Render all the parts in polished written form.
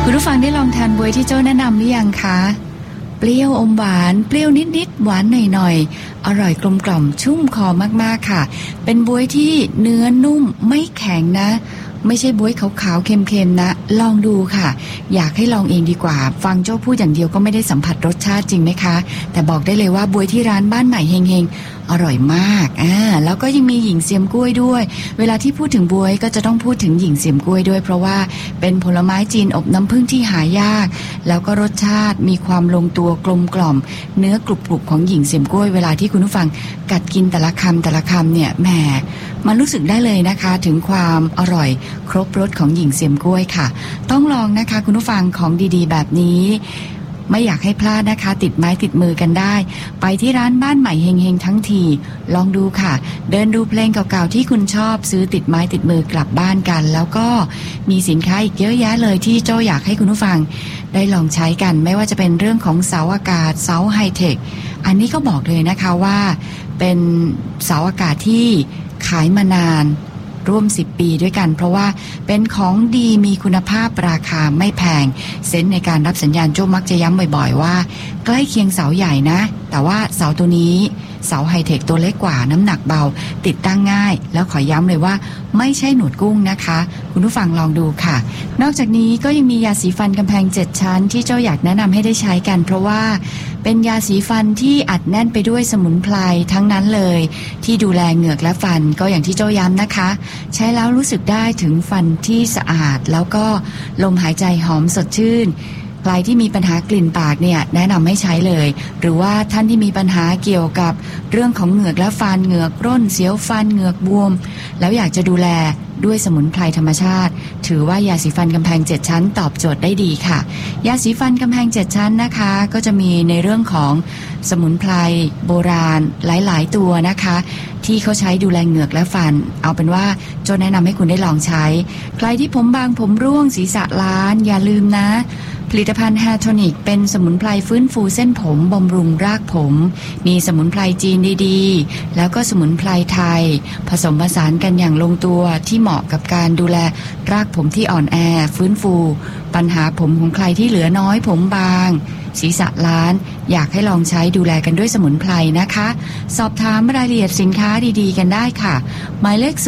คุณผู้ฟังได้ลองทานบ๊วยที่โจ้แนะนำหรือยังคะเปรี้ยวอมหวานเปรี้ยวนิดๆหวานหน่อยๆอร่อยกลมกล่อมชุ่มคอมากๆค่ะเป็นบ๊วยที่เนื้อนุ่มไม่แข็งนะไม่ใช่บ๊วยขาวๆเค็มๆนะลองดูค่ะอยากให้ลองเองดีกว่าฟังโจ้พูดอย่างเดียวก็ไม่ได้สัมผัสรสชาติจริงไหมคะแต่บอกได้เลยว่าบ๊วยที่ร้านบ้านใหม่เฮงๆอร่อยมากแล้วก็ยังมีหญิงเสียมกล้วยด้วยเวลาที่พูดถึงบ๊วยก็จะต้องพูดถึงหญิงเสียมกล้วยด้วยเพราะว่าเป็นผลไม้จีนอบน้ำผึ้งที่หายากแล้วก็รสชาติมีความลงตัวกลมกล่อมเนื้อกรุบๆของหญิงเสียมกล้วยเวลาที่คุณผู้ฟังกัดกินแต่ละคำเนี่ยแหมมันรู้สึกได้เลยนะคะถึงความอร่อยครบรสของหญิงเสียมกล้วยค่ะต้องลองนะคะคุณผู้ฟังของดีๆแบบนี้ไม่อยากให้พลาดนะคะติดไม้ติดมือกันได้ไปที่ร้านบ้านใหม่เฮงๆทั้งทีลองดูค่ะเดินดูเพลงเก่าๆที่คุณชอบซื้อติดไม้ติดมือกลับบ้านกันแล้วก็มีสินค้าอีกเยอะแยะเลยที่โจ้อยากให้คุณผู้ฟังได้ลองใช้กันไม่ว่าจะเป็นเรื่องของเสาอากาศเสาไฮเทคอันนี้ก็บอกเลยนะคะว่าเป็นเสาอากาศที่ขายมานานร่วม10 ปีด้วยกันเพราะว่าเป็นของดีมีคุณภาพราคาไม่แพงเซนส์ในการรับสัญญาณโจ้มักจะย้ำบ่อยๆว่าใกล้เคียงเสาใหญ่นะแต่ว่าเสาตัวนี้เสาไฮเทคตัวเล็กกว่าน้ำหนักเบาติดตั้งง่ายแล้วขอย้ำเลยว่าไม่ใช่หนวดกุ้งนะคะคุณผู้ฟังลองดูค่ะนอกจากนี้ก็ยังมียาสีฟันกำแพง7ชั้นที่เจ้าอยากแนะนำให้ได้ใช้กันเพราะว่าเป็นยาสีฟันที่อัดแน่นไปด้วยสมุนไพรทั้งนั้นเลยที่ดูแลเหงือกและฟันก็อย่างที่เจ้าย้ำนะคะใช้แล้วรู้สึกได้ถึงฟันที่สะอาดแล้วก็ลมหายใจหอมสดชื่นใครที่มีปัญหากลิ่นปากเนี่ยแนะนำให้ใช้เลยหรือว่าท่านที่มีปัญหาเกี่ยวกับเรื่องของเหงือกและฟันเหงือกร่นเสียวฟันเหงือกบวมแล้วอยากจะดูแลด้วยสมุนไพรธรรมชาติถือว่ายาสีฟันกำแพง7ชั้นตอบโจทย์ได้ดีค่ะยาสีฟันกำแพง7ชั้นนะคะก็จะมีในเรื่องของสมุนไพรโบราณหลายๆตัวนะคะที่เขาใช้ดูแลเหงือกและฟันเอาเป็นว่าโจแนะนำให้คุณได้ลองใช้ใครที่ผมบางผมร่วงศีรษะล้านอย่าลืมนะผลิตภัณฑ์ Hair Tonic เป็นสมุนไพรฟื้นฟูเส้นผมบำรุงรากผมมีสมุนไพรจีนดีๆแล้วก็สมุนไพรไทยผสมผสานกันอย่างลงตัวที่เหมาะกับการดูแลรากผมที่อ่อนแอฟื้นฟูปัญหาผมของใครที่เหลือน้อยผมบางศีรษะล้านอยากให้ลองใช้ดูแลกันด้วยสมุนไพรนะคะสอบถามรายละเอียดสินค้าดีๆกันได้ค่ะหมายเลข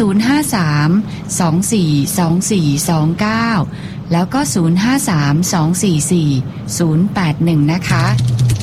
053-242429แล้วก็053-244-081นะคะ